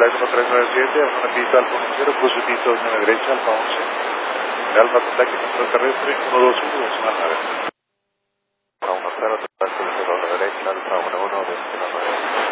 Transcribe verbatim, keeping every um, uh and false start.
Live uno tres nueve siete, una pista Alfa uno cero, cruce pista dos nueve derecha, Alfa once. Alfa ataque control terrestre, uno dos uno, dos una nueve. uno uno cero, doble derecha, Alfa uno uno, destino nueve.